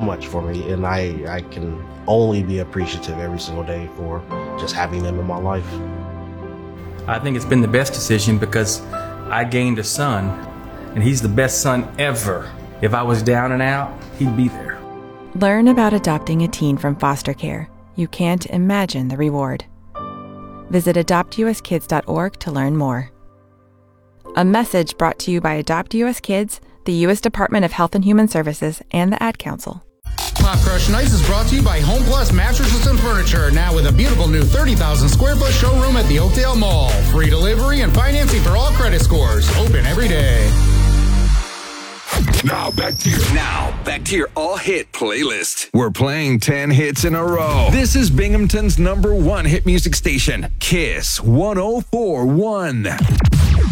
much for me, and I can only be appreciative every single day for just having them in my life. I think it's been the best decision because I gained a son, and he's the best son ever. If I was down and out, he'd be there. Learn about adopting a teen from foster care. You can't imagine the reward. Visit adoptuskids.org to learn more. A message brought to you by Adopt US Kids, the U.S. Department of Health and Human Services, and the Ad Council. Pop Crush Nights is brought to you by Home Plus Mattresses and Furniture, now with a beautiful new 30,000 square foot showroom at the Oakdale Mall. Free delivery and financing for all credit scores. Open every day. Now back to your all-hit playlist. We're playing 10 hits in a row. This is Binghamton's #1 hit music station, Kiss 104.1.